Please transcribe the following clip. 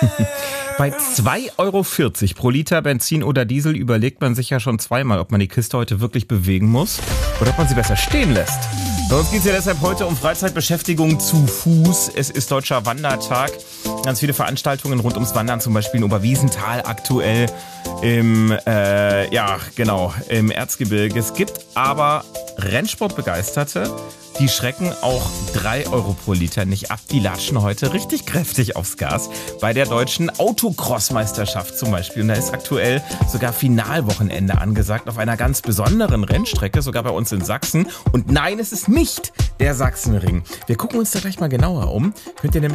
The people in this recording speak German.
Bei 2,40 € pro Liter Benzin oder Diesel überlegt man sich ja schon zweimal, ob man die Kiste heute wirklich bewegen muss oder ob man sie besser stehen lässt. Bei uns geht es ja deshalb heute um Freizeitbeschäftigung zu Fuß. Es ist Deutscher Wandertag. Ganz viele Veranstaltungen rund ums Wandern, zum Beispiel in Oberwiesenthal aktuell im Erzgebirge. Es gibt aber Rennsportbegeisterte, die schrecken auch 3 € pro Liter nicht ab. Die latschen heute richtig kräftig aufs Gas. Bei der deutschen Autocross-Meisterschaft zum Beispiel. Und da ist aktuell sogar Finalwochenende angesagt auf einer ganz besonderen Rennstrecke, sogar bei uns in Sachsen. Und nein, es ist nicht der Sachsenring. Wir gucken uns da gleich mal genauer um. Könnt ihr nämlich